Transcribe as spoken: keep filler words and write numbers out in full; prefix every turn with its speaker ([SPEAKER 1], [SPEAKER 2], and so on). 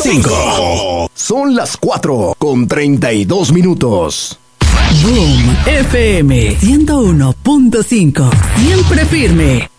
[SPEAKER 1] cinco. Son las cuatro con treinta y dos minutos.
[SPEAKER 2] Boom F M ciento uno punto cinco. Siempre firme.